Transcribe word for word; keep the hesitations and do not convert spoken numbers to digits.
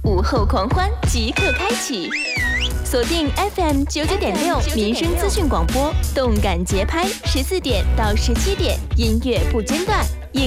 午后狂欢即刻开启，锁定 F M 九九点六民生资讯广播，动感节拍，十四点到十七点，音乐不间断。